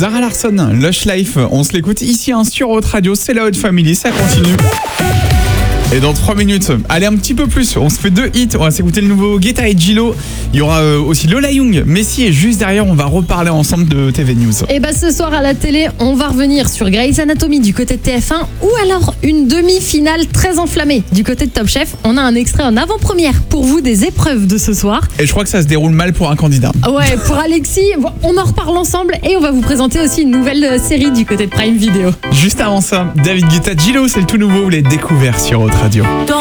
Zara Larsson, Lush Life, on se l'écoute ici sur Haute Radio, c'est la Haute Family, ça continue. Et dans 3 minutes, allez un petit peu plus, on se fait 2 hits, on va s'écouter le nouveau Guetta et Gillo. Il y aura aussi Lola Young, Messi, et juste derrière on va reparler ensemble de TV News. Et ce soir à la télé, on va revenir sur Grey's Anatomy du côté de TF1 ou alors une demi-finale très enflammée du côté de Top Chef. On a un extrait en avant-première pour vous des épreuves de ce soir. Et je crois que ça se déroule mal pour un candidat. Ouais, pour Alexis, on en reparle ensemble et on va vous présenter aussi une nouvelle série du côté de Prime Video. Juste avant ça, David Guetta, Gillo, c'est le tout nouveau, vous l'avez découvert sur Haute Radio.